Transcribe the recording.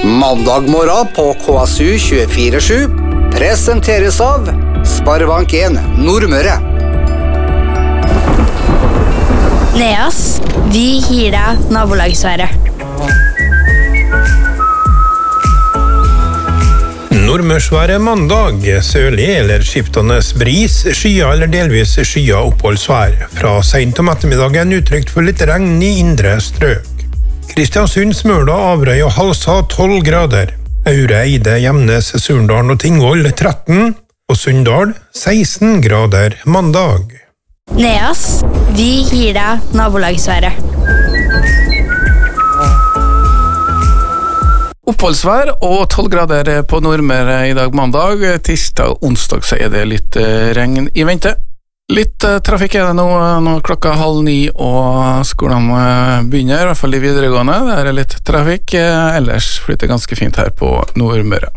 Mandag morgen på KSU 24/7 presenteres av Sparebank 1 Nordmøre. Neas, vi gir deg nabolagsværet. Nordmørsværet mandag, sørlig eller skiftende bris, skya eller delvis skya oppholdsvær. Fra sent om ettermiddagen utrygt for litt regn i indre strøk. Kristiansund, Smøla, Averøy og Halsa 12 grader. Aure, Eide, Gjemnes, Surndalen og Tingvoll 13, og Sunndal 16 grader mandag. Neas, vi gir deg nabolagsværet. Oppholdsvær og 12 grader på Nordmøre i dag mandag. Tirsdag og onsdag så er det litt regn i vente. Litt trafikk er det nå klokka 8:30 og skolene begynner, i hvert fall i videregående. Der er litt trafikk, ellers flyter ganske fint her på Nordmøre.